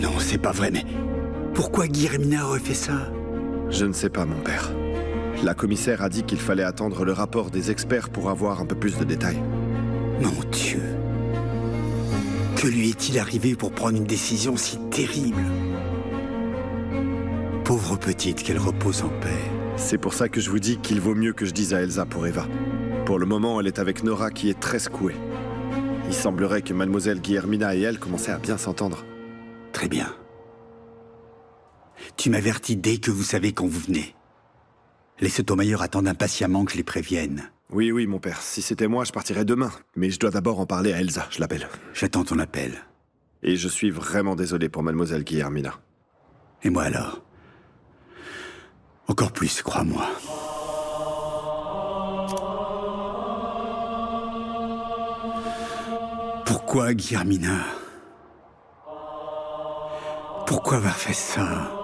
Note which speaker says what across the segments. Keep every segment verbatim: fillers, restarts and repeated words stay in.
Speaker 1: non, c'est pas vrai, mais... Pourquoi Guillermina aurait fait ça?
Speaker 2: Je ne sais pas, mon père. La commissaire a dit qu'il fallait attendre le rapport des experts pour avoir un peu plus de détails.
Speaker 1: Mon Dieu. Que lui est-il arrivé pour prendre une décision si terrible? Pauvre petite, qu'elle repose en paix.
Speaker 2: C'est pour ça que je vous dis qu'il vaut mieux que je dise à Elsa pour Eva. Pour le moment, elle est avec Nora qui est très secouée. Il semblerait que mademoiselle Guillermina et elle commençaient à bien s'entendre.
Speaker 1: Très bien. Tu m'avertis dès que vous savez quand vous venez. Les Sotomayor attendent impatiemment que je les prévienne.
Speaker 2: Oui, oui, mon père. Si c'était moi, je partirais demain. Mais je dois d'abord en parler à Elsa, je l'appelle.
Speaker 1: J'attends ton appel.
Speaker 2: Et je suis vraiment désolé pour mademoiselle Guillermina.
Speaker 1: Et moi alors? Encore plus, crois-moi. Pourquoi, Guillermina? Pourquoi avoir fait ça?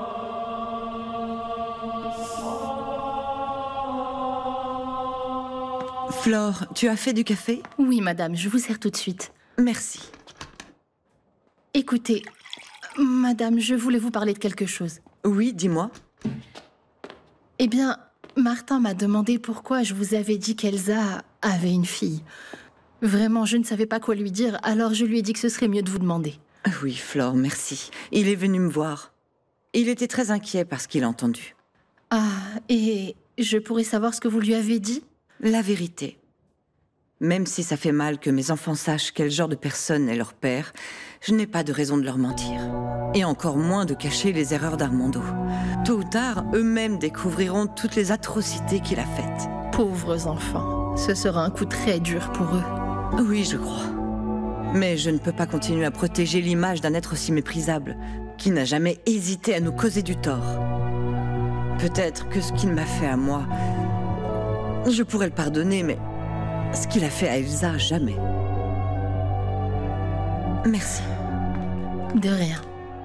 Speaker 3: Flore, tu as fait du café?
Speaker 4: Oui, madame, je vous sers tout de suite.
Speaker 3: Merci.
Speaker 4: Écoutez, madame, je voulais vous parler de quelque chose.
Speaker 3: Oui, dis-moi.
Speaker 4: Eh bien, Martin m'a demandé pourquoi je vous avais dit qu'Elsa avait une fille. Vraiment, je ne savais pas quoi lui dire, alors je lui ai dit que ce serait mieux de vous demander.
Speaker 3: Oui, Flore, merci. Il est venu me voir. Il était très inquiet par ce qu'il a entendu.
Speaker 4: Ah, et je pourrais savoir ce que vous lui avez dit?
Speaker 3: La vérité. Même si ça fait mal que mes enfants sachent quel genre de personne est leur père, je n'ai pas de raison de leur mentir. Et encore moins de cacher les erreurs d'Armando. Tôt ou tard, eux-mêmes découvriront toutes les atrocités qu'il a faites.
Speaker 4: Pauvres enfants, ce sera un coup très dur pour eux.
Speaker 3: Oui, je crois. Mais je ne peux pas continuer à protéger l'image d'un être aussi méprisable, qui n'a jamais hésité à nous causer du tort. Peut-être que ce qu'il m'a fait à moi, je pourrais le pardonner, mais ce qu'il a fait à Elsa, jamais. Merci.
Speaker 4: De rien.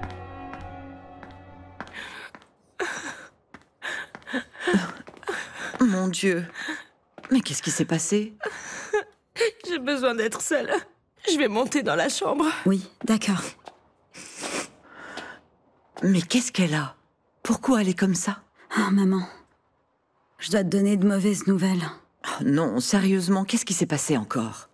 Speaker 3: Mon Dieu. Mais qu'est-ce qui s'est passé?
Speaker 5: J'ai besoin d'être seule. Je vais monter dans la chambre.
Speaker 6: Oui, d'accord.
Speaker 3: Mais qu'est-ce qu'elle a? Pourquoi elle est comme ça?
Speaker 6: Oh, maman. Je dois te donner de mauvaises nouvelles.
Speaker 3: Oh, non, sérieusement, qu'est-ce qui s'est passé encore?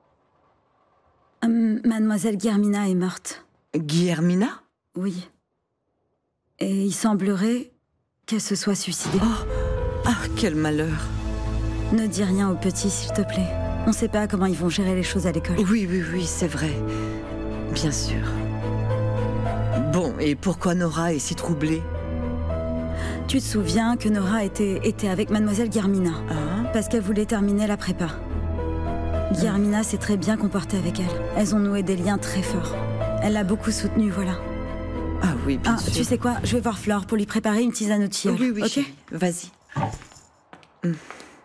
Speaker 6: Hum, Mademoiselle Guillermina est morte.
Speaker 3: Guillermina?
Speaker 6: Oui. Et il semblerait qu'elle se soit suicidée.
Speaker 3: Oh, ah, quel malheur.
Speaker 6: Ne dis rien aux petits, s'il te plaît. On ne sait pas comment ils vont gérer les choses à l'école.
Speaker 3: Oui, oui, oui, c'est vrai. Bien sûr. Bon, et pourquoi Nora est si troublée?
Speaker 6: Tu te souviens que Nora était, était avec Mademoiselle Guillermina,
Speaker 3: Hein?
Speaker 6: parce qu'elle voulait terminer la prépa. Guillermina s'est très bien comportée avec elle. Elles ont noué des liens très forts. Elle l'a beaucoup soutenue, voilà.
Speaker 3: Ah oui, bien
Speaker 6: Ah,
Speaker 3: sûr.
Speaker 6: tu sais quoi? Je vais voir Flore pour lui préparer une tisane au tilleul.
Speaker 3: Oui, oui,
Speaker 6: ok?
Speaker 3: chérie. Vas-y. Hum.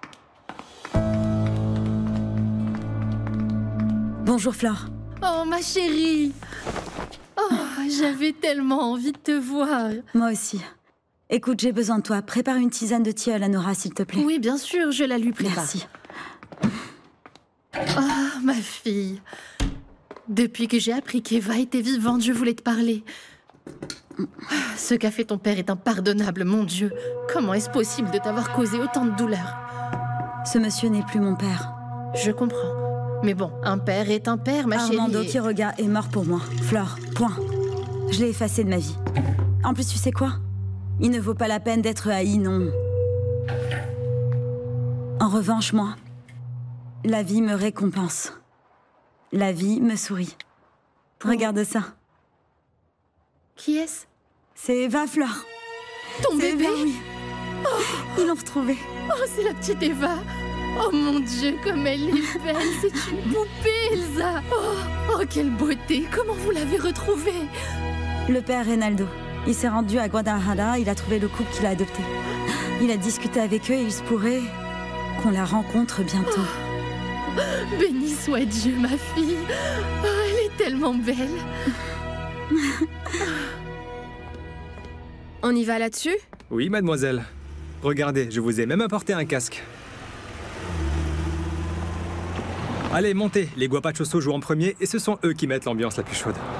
Speaker 6: Bonjour Flore.
Speaker 4: Oh, ma chérie! Oh, j'avais tellement envie de te voir.
Speaker 6: Moi aussi. Écoute, j'ai besoin de toi. Prépare une tisane de tilleul à Nora, s'il te plaît.
Speaker 4: Oui, bien sûr, je la lui prépare.
Speaker 6: Merci.
Speaker 4: Ah, ma fille. Depuis que j'ai appris qu'Eva était vivante, je voulais te parler. Ce qu'a fait ton père est impardonnable, mon Dieu. Comment est-ce possible de t'avoir causé autant de douleur?
Speaker 6: Ce monsieur n'est plus mon père.
Speaker 4: Je comprends. Mais bon, un père est un père, ma chérie.
Speaker 6: Armando Quiroga est mort pour moi. Flore, point. Je l'ai effacé de ma vie. En plus, tu sais quoi? Il ne vaut pas la peine d'être haï, non. En revanche, moi, la vie me récompense. La vie me sourit. Regarde ça.
Speaker 4: Qui est-ce?
Speaker 6: C'est Eva, Flore.
Speaker 4: Ton
Speaker 6: C'est
Speaker 4: bébé?
Speaker 6: Eva, oui.
Speaker 4: Oh,
Speaker 6: Ils l'ont retrouvée.
Speaker 4: oh, c'est la petite Eva. Oh mon Dieu, comme elle est belle. C'est une poupée, Elsa. Oh, oh, quelle beauté. Comment vous l'avez retrouvée?
Speaker 6: Le père Reynaldo. Il s'est rendu à Guadalajara, il a trouvé le couple qu'il a adopté. Il a discuté avec eux et il se pourrait qu'on la rencontre bientôt.
Speaker 4: Oh, béni soit Dieu, ma fille. Oh, elle est tellement belle.
Speaker 5: On y va là-dessus?
Speaker 7: Oui, mademoiselle. Regardez, je vous ai même apporté un casque. Allez, montez. Les Guapachosos jouent en premier et ce sont eux qui mettent l'ambiance la plus chaude.